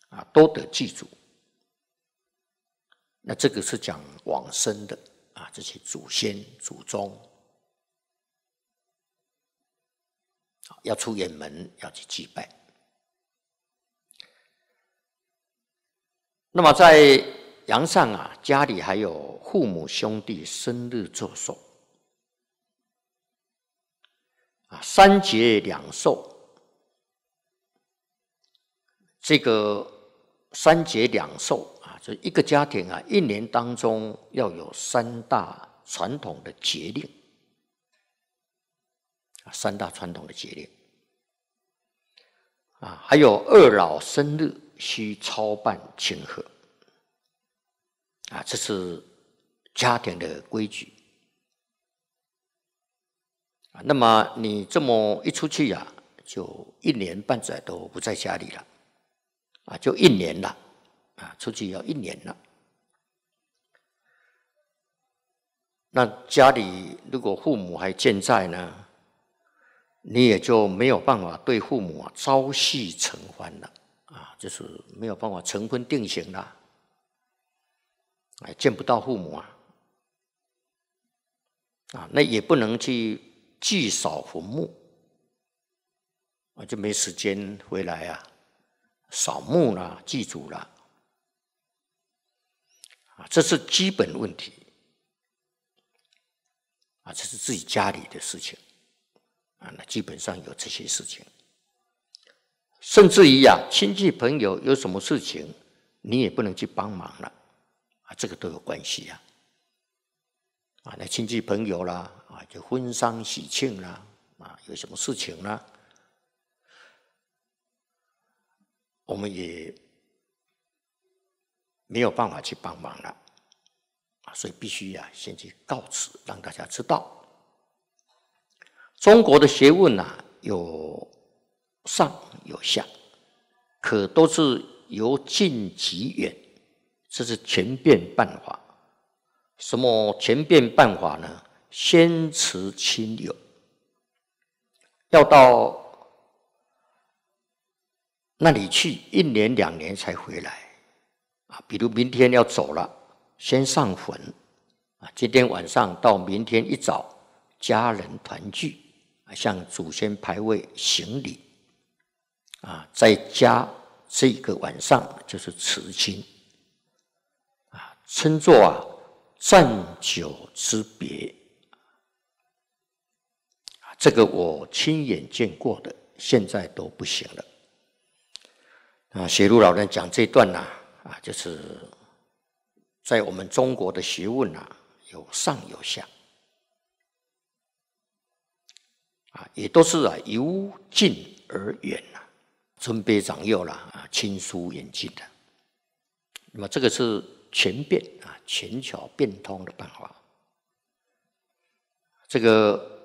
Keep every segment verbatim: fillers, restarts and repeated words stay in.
啊，都得祭祖。那这个是讲往生的啊，这些祖先祖宗，要出远门要去祭拜。那么在阳上啊，家里还有父母兄弟生日祝寿啊，三节两寿。这个三节两寿啊，就一个家庭啊，一年当中要有三大传统的节令啊，三大传统的节令啊，还有二老生日需操办庆贺啊，这是家庭的规矩啊。那么你这么一出去呀、啊，就一年半载都不在家里了。啊，就一年了，啊，出去要一年了。那家里如果父母还健在呢，你也就没有办法对父母啊朝夕承欢了，啊，就是没有办法成婚定型了，哎，见不到父母啊，啊，那也不能去祭扫坟墓，啊，就没时间回来啊。扫墓啦，祭祖啦，啊，这是基本问题，啊，这是自己家里的事情，啊，那基本上有这些事情，甚至于啊，亲戚朋友有什么事情，你也不能去帮忙了，啊，这个都有关系啊，啊，那亲戚朋友啦，啊，就婚丧喜庆啦，啊，有什么事情啦。我们也没有办法去帮忙了，所以必须呀、啊、先去告知，让大家知道。中国的学问啊，有上有下，可都是由近及远，这是全变办法。什么全变办法呢？先持亲友，要到那里去一年两年才回来啊，比如明天要走了，先上坟啊，今天晚上到明天一早，家人团聚啊，向祖先牌位行礼啊，在家这个晚上就是辞亲啊，称作啊暂久之别啊，这个我亲眼见过的，现在都不行了。啊，雪茹老人讲这段呐、啊，啊，就是在我们中国的学问啊，有上有下，啊，也都是啊由近而远呐、啊，尊卑长幼啦，啊，亲疏远近的。那么这个是全变啊，全巧变通的办法。这个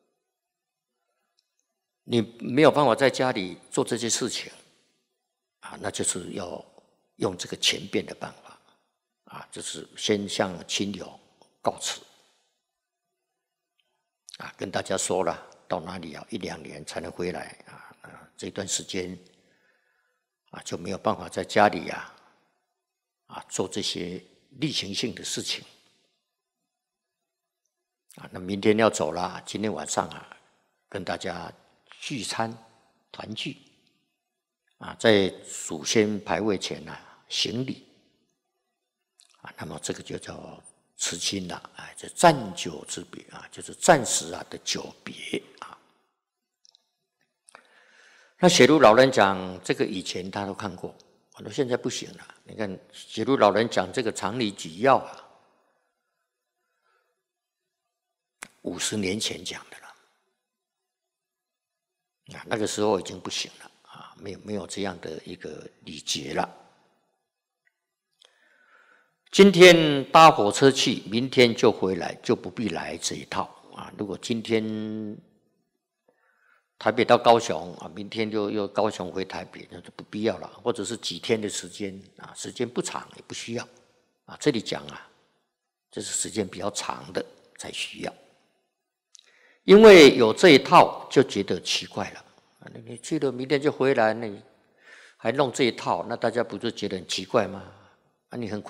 你没有办法在家里做这些事情。啊，那就是要用这个全变的办法，啊，就是先向亲友告辞，啊，跟大家说了到哪里要一两年才能回来啊，啊，这段时间啊就没有办法在家里呀、啊，啊做这些例行性的事情，啊，那明天要走了，今天晚上啊跟大家聚餐团聚。啊，在祖先牌位前啊行礼啊，那么这个就叫辞亲了，哎，这暂久之别啊，就是暂时啊的久别啊。那雪茹老人讲这个以前他都看过，我说现在不行了。你看雪茹老人讲这个常理举要啊，五十年前讲的了，啊，那个时候已经不行了。啊，没有没有这样的一个礼节了。今天搭火车去，明天就回来，就不必来这一套啊。如果今天台北到高雄啊，明天就又高雄回台北，那就不必要了。或者是几天的时间啊，时间不长也不需要啊。这里讲啊，这是时间比较长的才需要，因为有这一套就觉得奇怪了。你去了，明天就回来，那还弄这一套，那大家不就觉得很奇怪吗？啊，你很